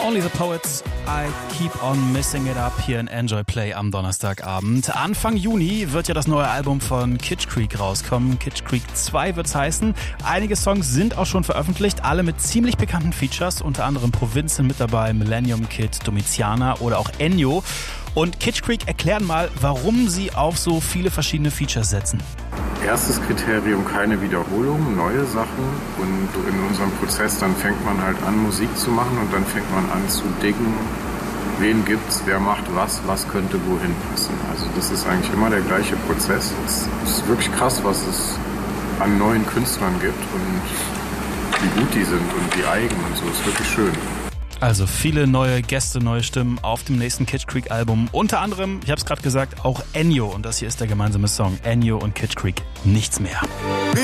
Only the Poets, I Keep on Missing It Up hier in Enjoy Play am Donnerstagabend. Anfang Juni wird ja das neue Album von Kitsch Creek rauskommen. Kitsch Creek 2 wird's heißen. Einige Songs sind auch schon veröffentlicht, alle mit ziemlich bekannten Features, unter anderem Provinz sind mit dabei, Millennium Kid, Domiziana oder auch Ennio. Und Kitsch Creek erklären mal, warum sie auf so viele verschiedene Features setzen. Erstes Kriterium, keine Wiederholung, neue Sachen. Und in unserem Prozess, dann fängt man halt an, Musik zu machen und dann fängt man an zu diggen, wen gibt's, wer macht was könnte wohin passen. Also das ist eigentlich immer der gleiche Prozess. Es ist wirklich krass, was es an neuen Künstlern gibt und wie gut die sind und wie eigen und so. Ist wirklich schön. Also viele neue Gäste, neue Stimmen auf dem nächsten Kitsch Creek Album. Unter anderem, ich habe es gerade gesagt, auch Ennio. Und das hier ist der gemeinsame Song. Ennio und Kitsch Creek, nichts mehr.